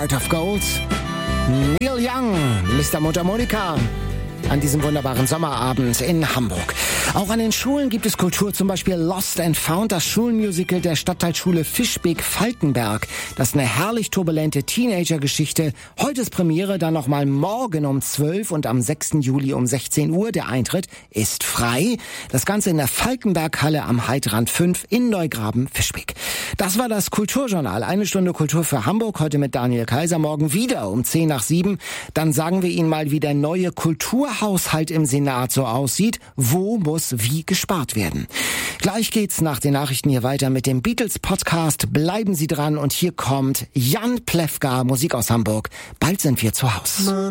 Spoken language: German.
Heart of Gold. Neil Young, Mr. Mundharmonika. An diesem wunderbaren Sommerabend in Hamburg. Auch an den Schulen gibt es Kultur, zum Beispiel Lost and Found, das Schulmusical der Stadtteilschule Fischbeck-Falkenberg. Das ist eine herrlich turbulente Teenager-Geschichte. Heute ist Premiere, dann nochmal morgen um 12 und am 6. Juli um 16 Uhr. Der Eintritt ist frei. Das Ganze in der Falkenberg-Halle am Heidrand 5 in Neugraben-Fischbeck. Das war das Kulturjournal. 1 Stunde Kultur für Hamburg, heute mit Daniel Kaiser. Morgen wieder um 10 nach 7. Dann sagen wir Ihnen mal, wie der neue Kulturhaushalt im Senat so aussieht. Wo muss wie gespart werden? Gleich geht's nach den Nachrichten hier weiter mit dem Beatles-Podcast. Bleiben Sie dran und hier kommt Jan Plewka, Musik aus Hamburg. Bald sind wir zu Hause.